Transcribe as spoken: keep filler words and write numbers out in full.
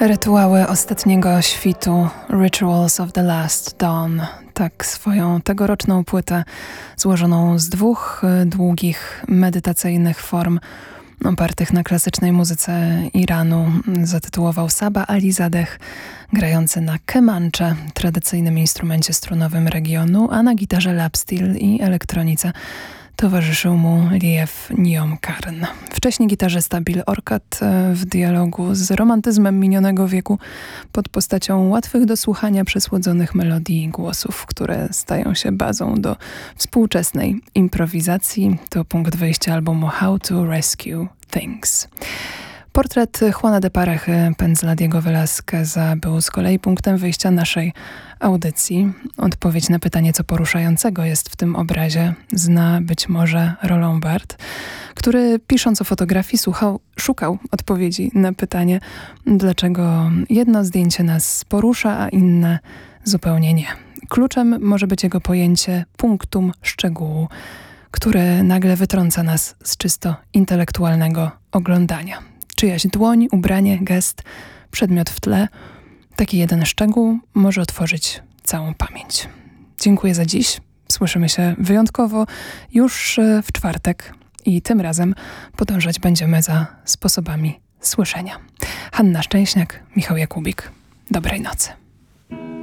Rytuały ostatniego świtu, Rituals of the Last Dawn. Tak swoją tegoroczną płytę złożoną z dwóch długich, medytacyjnych form opartych na klasycznej muzyce Iranu zatytułował Saba Alizadeh, grający na kemancze, tradycyjnym instrumencie strunowym regionu, a na gitarze lapsteel i elektronice towarzyszył mu Lief Niomkarn. Wcześniej gitarzysta Bill Orcutt w dialogu z romantyzmem minionego wieku pod postacią łatwych do słuchania przesłodzonych melodii i głosów, które stają się bazą do współczesnej improwizacji. To punkt wyjścia albumu How to Rescue Things. Portret Juana de Pareja Penzladiego Velázqueza był z kolei punktem wyjścia naszej audycji. Odpowiedź na pytanie, co poruszającego jest w tym obrazie, zna być może Roland Barthes, który pisząc o fotografii słuchał, szukał odpowiedzi na pytanie, dlaczego jedno zdjęcie nas porusza, a inne zupełnie nie. Kluczem może być jego pojęcie punktum szczegółu, które nagle wytrąca nas z czysto intelektualnego oglądania. Czyjaś dłoń, ubranie, gest, przedmiot w tle. Taki jeden szczegół może otworzyć całą pamięć. Dziękuję za dziś. Słyszymy się wyjątkowo już w czwartek i tym razem podążać będziemy za sposobami słyszenia. Hanna Szczęśniak, Michał Jakubik. Dobrej nocy.